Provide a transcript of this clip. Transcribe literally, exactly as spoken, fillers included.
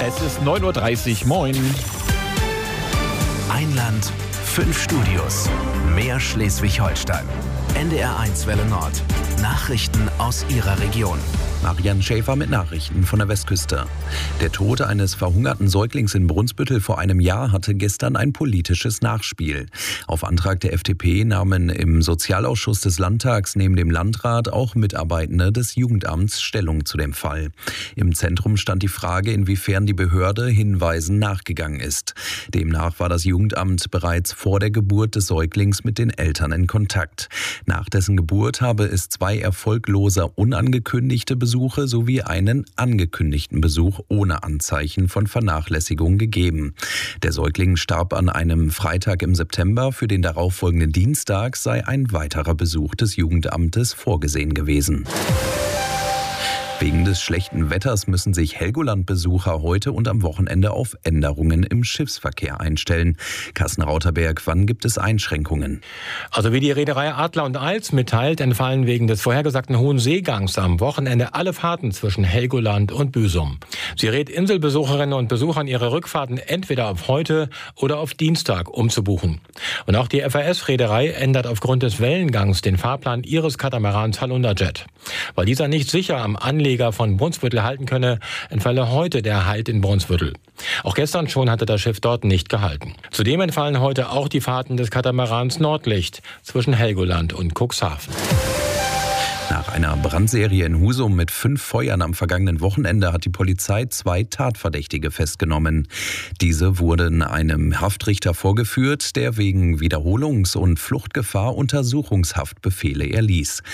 Es ist neun Uhr dreißig, moin. Ein Land, fünf Studios, mehr Schleswig-Holstein. N D R eins Welle Nord. Nachrichten aus Ihrer Region. Marian Schäfer mit Nachrichten von der Westküste. Der Tod eines verhungerten Säuglings in Brunsbüttel vor einem Jahr hatte gestern ein politisches Nachspiel. Auf Antrag der F D P nahmen im Sozialausschuss des Landtags neben dem Landrat auch Mitarbeitende des Jugendamts Stellung zu dem Fall. Im Zentrum stand die Frage, inwiefern die Behörde Hinweisen nachgegangen ist. Demnach war das Jugendamt bereits vor der Geburt des Säuglings mit den Eltern in Kontakt. Nach dessen Geburt habe es zwei erfolglose unangekündigte Besuche Besuche sowie einen angekündigten Besuch ohne Anzeichen von Vernachlässigung gegeben. Der Säugling starb an einem Freitag im September. Für den darauffolgenden Dienstag sei ein weiterer Besuch des Jugendamtes vorgesehen gewesen. Wegen des schlechten Wetters müssen sich Helgoland-Besucher heute und am Wochenende auf Änderungen im Schiffsverkehr einstellen. Carsten Rauterberg, wann gibt es Einschränkungen? Also wie die Reederei Adler und Alz mitteilt, entfallen wegen des vorhergesagten hohen Seegangs am Wochenende alle Fahrten zwischen Helgoland und Büsum. Sie rät Inselbesucherinnen und Besuchern, ihre Rückfahrten entweder auf heute oder auf Dienstag umzubuchen. Und auch die F A S-Reederei ändert aufgrund des Wellengangs den Fahrplan ihres Katamarans Halunderjet. Weil dieser nicht sicher am Anlegen von Brunsbüttel halten könne, entfalle heute der Halt in Brunsbüttel. Auch gestern schon hatte das Schiff dort nicht gehalten. Zudem entfallen heute auch die Fahrten des Katamarans Nordlicht zwischen Helgoland und Cuxhaven. Nach einer Brandserie in Husum mit fünf Feuern am vergangenen Wochenende hat die Polizei zwei Tatverdächtige festgenommen. Diese wurden einem Haftrichter vorgeführt, der wegen Wiederholungs- und Fluchtgefahr Untersuchungshaftbefehle erließ.